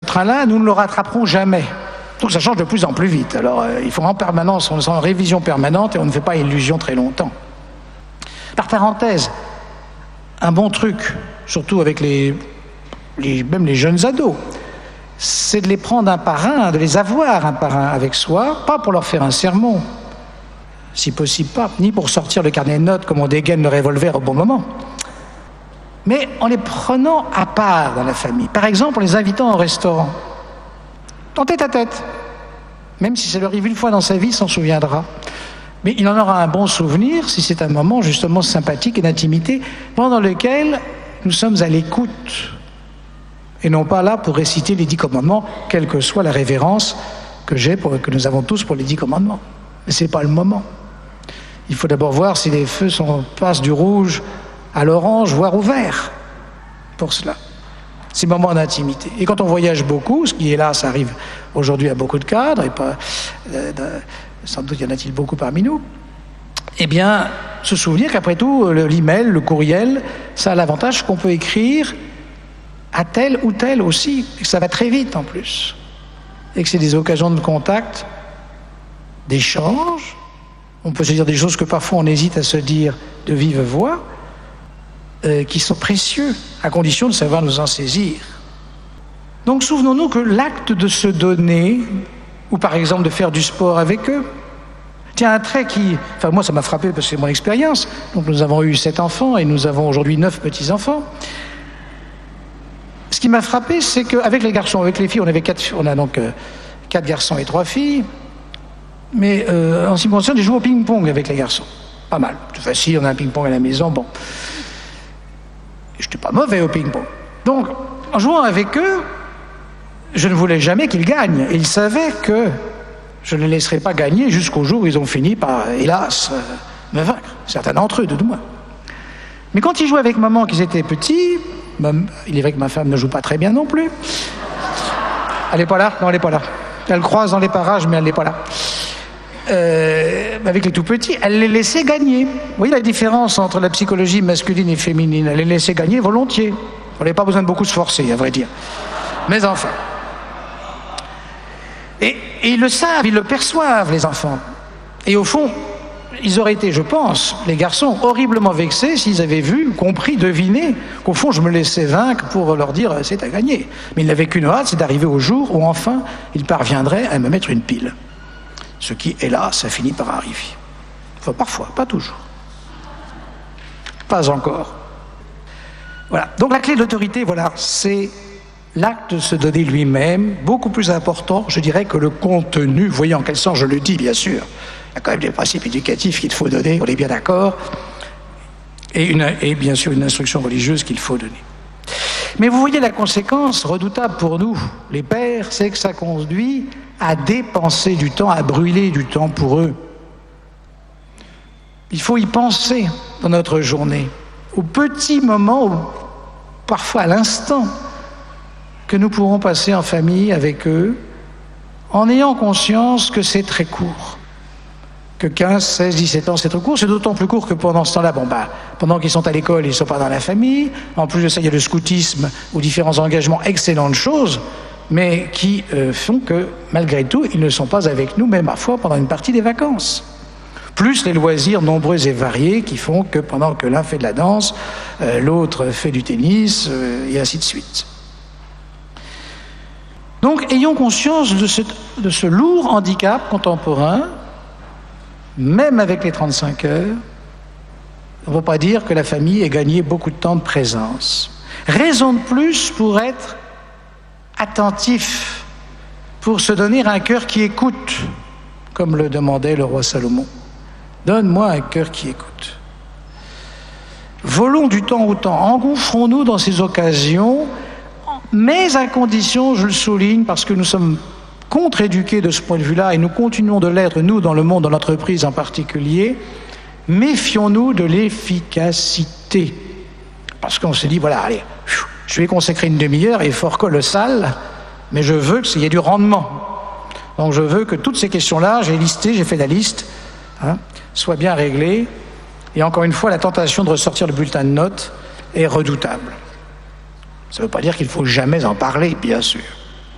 train-là, nous ne le rattraperons jamais. Donc ça change de plus en plus vite. Alors il faut en permanence, on est en révision permanente et on ne fait pas illusion très longtemps. Par parenthèse, un bon truc, surtout avec même les jeunes ados, c'est de les prendre un par un, de les avoir un par un avec soi, pas pour leur faire un sermon, si possible pas, ni pour sortir le carnet de notes comme on dégaine le revolver au bon moment, mais en les prenant à part dans la famille. Par exemple, en les invitant au restaurant, en tête à tête. Même si ça lui arrive une fois dans sa vie, il s'en souviendra. Mais il en aura un bon souvenir si c'est un moment justement sympathique et d'intimité pendant lequel nous sommes à l'écoute et non pas là pour réciter les 10 commandements, quelle que soit la révérence que nous avons tous pour les 10 commandements. Mais ce n'est pas le moment. Il faut d'abord voir si les feux passent du rouge à l'orange, voire au vert, pour cela. Ces moments d'intimité. Et quand on voyage beaucoup, ce qui, hélas, arrive aujourd'hui à beaucoup de cadres, et pas, sans doute y en a-t-il beaucoup parmi nous, eh bien, se souvenir qu'après tout, l'email, le courriel, ça a l'avantage qu'on peut écrire à tel ou tel aussi, et que ça va très vite en plus, et que c'est des occasions de contact, d'échange. On peut se dire des choses que parfois on hésite à se dire de vive voix, qui sont précieux, à condition de savoir nous en saisir. Donc souvenons-nous que l'acte de se donner, ou par exemple de faire du sport avec eux, tiens, un trait qui... Enfin, moi, ça m'a frappé parce que c'est mon expérience. Donc nous avons eu 7 enfants et nous avons aujourd'hui 9 petits-enfants. Ce qui m'a frappé, c'est qu'avec les garçons, avec les filles, on a donc 4 garçons et 3 filles, mais en ce qui me concerne, j'ai joué au ping-pong avec les garçons. Pas mal. C'est facile, on a un ping-pong à la maison, bon. Je n'étais pas mauvais au ping-pong. Donc, en jouant avec eux, je ne voulais jamais qu'ils gagnent. Et ils savaient que je ne les laisserais pas gagner jusqu'au jour où ils ont fini par, hélas, me vaincre. Certains d'entre eux, de moi. Mais quand ils jouaient avec maman, qu'ils étaient petits, il est vrai que ma femme ne joue pas très bien non plus. Elle n'est pas là? Non, elle n'est pas là. Elle croise dans les parages, mais elle n'est pas là. Avec les tout petits, elle les laissait gagner. Vous voyez la différence entre la psychologie masculine et féminine? Elle les laissait gagner volontiers. On n'avait pas besoin de beaucoup se forcer, à vrai dire. Mais enfin. Et ils le savent, ils le perçoivent, les enfants. Et au fond, ils auraient été, je pense, les garçons, horriblement vexés s'ils avaient vu, compris, deviné qu'au fond, je me laissais vaincre pour leur dire « c'est à gagner ». Mais ils n'avaient qu'une hâte, c'est d'arriver au jour où enfin, ils parviendraient à me mettre une pile. Ce qui, hélas, ça finit par arriver. Enfin, parfois, pas toujours. Pas encore. Voilà. Donc la clé de l'autorité, voilà, c'est l'acte de se donner lui-même, beaucoup plus important, je dirais, que le contenu. Vous voyez en quel sens je le dis, bien sûr. Il y a quand même des principes éducatifs qu'il faut donner, on est bien d'accord, et bien sûr une instruction religieuse qu'il faut donner. Mais vous voyez la conséquence redoutable pour nous, les pères, c'est que ça conduit à dépenser du temps, à brûler du temps pour eux. Il faut y penser dans notre journée, aux petits moments, parfois à l'instant, que nous pourrons passer en famille avec eux, en ayant conscience que c'est très court. Que 15, 16, 17 ans, c'est trop court. C'est d'autant plus court que pendant ce temps-là, pendant qu'ils sont à l'école, ils ne sont pas dans la famille. En plus de ça, il y a le scoutisme ou différents engagements, excellentes choses, mais qui font que, malgré tout, ils ne sont pas avec nous, même parfois pendant une partie des vacances. Plus les loisirs nombreux et variés qui font que pendant que l'un fait de la danse, l'autre fait du tennis, et ainsi de suite. Donc, ayons conscience de ce lourd handicap contemporain. Même avec les 35 heures, on ne peut pas dire que la famille ait gagné beaucoup de temps de présence. Raison de plus pour être attentif, pour se donner un cœur qui écoute, comme le demandait le roi Salomon. Donne-moi un cœur qui écoute. Volons du temps au temps, engouffrons-nous dans ces occasions, mais à condition, je le souligne, parce que nous sommes contre-éduqués de ce point de vue-là, et nous continuons de l'être, nous, dans le monde, dans l'entreprise en particulier, méfions-nous de l'efficacité. Parce qu'on se dit, voilà, allez, je vais consacrer une demi-heure, effort colossal, mais je veux qu'il y ait du rendement. Donc je veux que toutes ces questions-là, j'ai listé, j'ai fait la liste, soient bien réglées. Et encore une fois, la tentation de ressortir le bulletin de notes est redoutable. Ça ne veut pas dire qu'il ne faut jamais en parler, bien sûr.